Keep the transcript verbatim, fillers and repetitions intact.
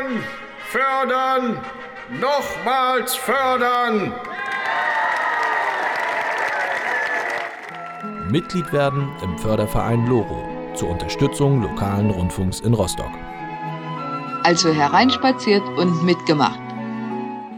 fördern, nochmals fördern. Mitglied werden im Förderverein Loro zur Unterstützung lokalen Rundfunks in Rostock. Also hereinspaziert und mitgemacht.